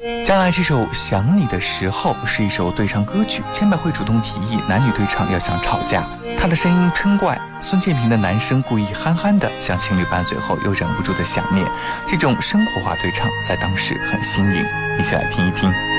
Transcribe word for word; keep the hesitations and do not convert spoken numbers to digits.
将来这首《想你的时候》是一首对唱歌曲，千百惠主动提议男女对唱要像吵架，他的声音嗔怪，孙建平的男声故意憨憨的，像情侣拌嘴后又忍不住的想念，这种生活化对唱在当时很新颖，一起来听一听。